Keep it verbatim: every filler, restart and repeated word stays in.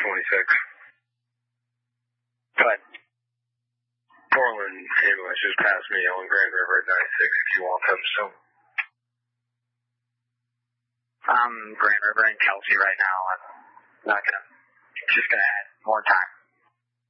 twenty-six. What? Portland ambulance just passed me on Grand River at ninety-six if you want to come soon. I'm Grand River and Kelsey right now. I'm not gonna, just gonna add more time.